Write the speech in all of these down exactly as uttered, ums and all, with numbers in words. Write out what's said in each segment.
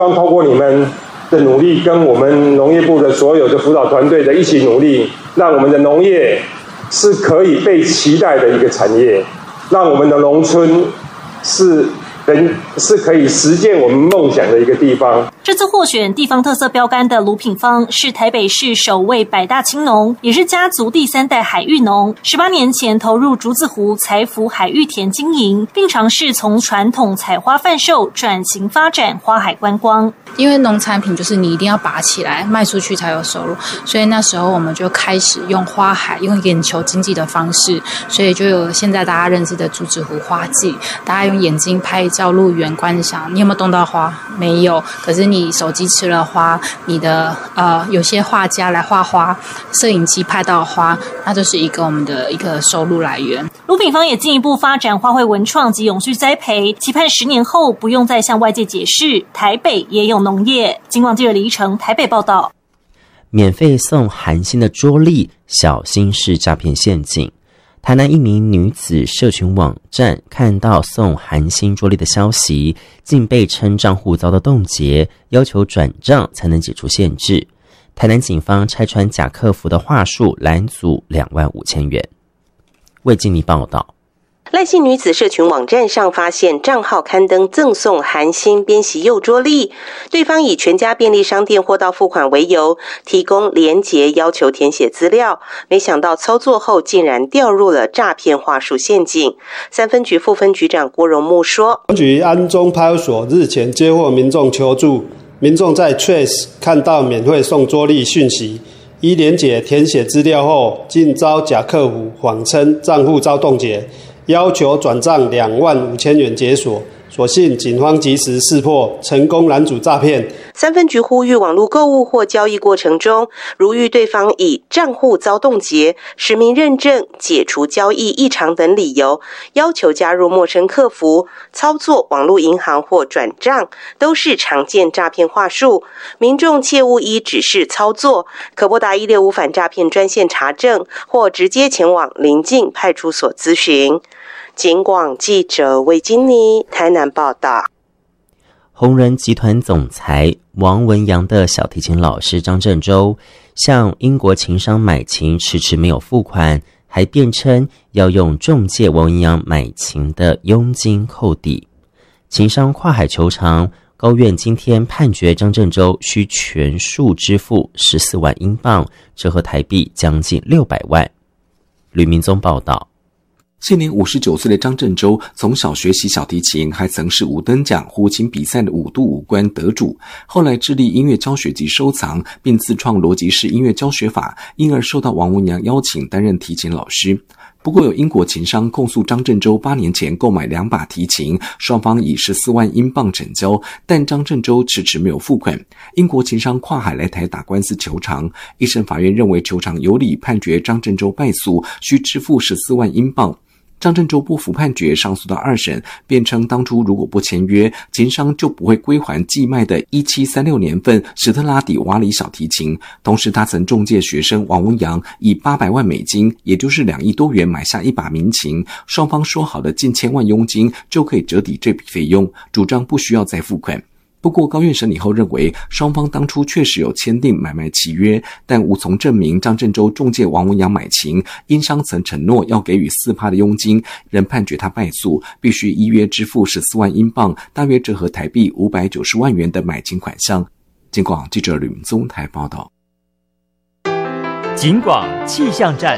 刚透过你们的努力，跟我们农业部的所有的辅导团队的一起努力，让我们的农业是可以被期待的一个产业，让我们的农村是人是可以实践我们梦想的一个地方。 这次获选地方特色标杆的卢品芳是台北市首位百大青农，也是家族第三代海域农。十八年前投入竹子湖财福海域田经营，并尝试从传统采花贩售转型发展花海观光。 因为农产品就是你一定要拔起来卖出去才有收入，所以那时候我们就开始用花海，用眼球经济的方式，所以就有现在大家认知的竹子湖花季。大家用眼睛拍照入园观赏，你有没有动到花？没有，可是你手机吃了花，你的呃有些画家来画花，摄影机拍到花，那就是一个我们的一个收入来源。 卢品芳也进一步发展花卉文创及永续栽培，期盼十年后不用再向外界解释台北也有农业。金广记者李依成台北报道。 免费送韩星的桌历，小心是诈骗陷阱。台南一名女子社群网站看到送韩星桌历的消息，竟被称账户遭到冻结，要求转账才能解除限制。台南警方拆穿假客服的话术，拦阻两万五千元。魏静妮报道。 赖姓女子社群网站上发现账号刊登赠送韩星编习柚桌历，对方以全家便利商店货到付款为由，提供连结要求填写资料，没想到操作后竟然掉入了诈骗话术陷阱。三分局副分局长郭荣木说， 分局安中派出所日前接获民众求助，民众在 Trace 看到免费送桌历讯息，依连结填写资料后，竟遭假客服谎称账户遭冻结，要求转账两万五千元解锁，所幸警方及时识破，成功拦阻诈骗。 三分局呼吁网络购物或交易过程中，如遇对方以账户遭冻结、实名认证、解除交易异常等理由，要求加入陌生客服、操作网络银行或转账，都是常见诈骗话术。民众切勿依指示操作，可拨打一六五反诈骗专线查证，或直接前往邻近派出所咨询。警广记者魏金妮台南报道。 宏仁集团总裁王文洋的小提琴老师张振洲向英国琴商买琴迟迟没有付款，还辩称要用中介王文洋买琴的佣金扣抵。琴商跨海求偿，高院今天判决张振洲需全数支付十四万英镑，折合台币将近六百万。吕明宗报道。 现年五十九岁的张振洲从小学习小提琴，还曾是五等奖胡琴比赛的五度五冠得主，后来致力音乐教学及收藏，并自创逻辑式音乐教学法，因而受到王文洋邀请担任提琴老师。不过有英国琴商控诉张振洲八年前购买两把提琴，双方以十四万英镑成交，但张振洲迟迟没有付款。英国琴商跨海来台打官司求偿，一审法院认为求偿有理，判决张振洲败诉，需支付十四万英镑。张振洲不服判决，上诉到二审，辩称当初如果不签约，琴商就不会归还寄卖的一七三六年份史特拉底瓦里小提琴。同时他曾中介学生王文洋以八百万美金，也就是两亿多元买下一把民琴，双方说好的近千万佣金就可以折抵这笔费用，主张不需要再付款。不过高院审理后认为，双方当初确实有签订买卖契约，但无从证明张振洲中介王文洋买琴，因商曾承诺要给予 百分之四 的佣金，仍判决他败诉，必须依约支付十四万英镑，大约折合台币五百九十万元的买琴款项。警广记者吕明宗台报道。 警广气象站。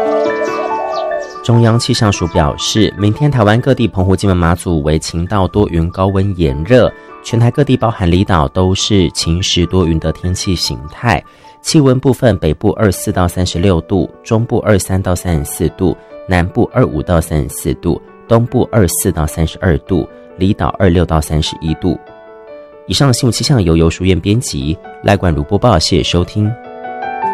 中央气象署表示，明天台湾各地澎湖、金门、马祖为晴到多云，高温炎热，全台各地包含离岛都是晴时多云的天气形态。气温部分，北部二十四到三十六度，中部二十三到三十四度，南部二十五到三十四度，东部二十四到三十二度，离岛二十六到三十一度。以上新闻气象由游淑燕编辑，赖冠如播报，谢谢收听。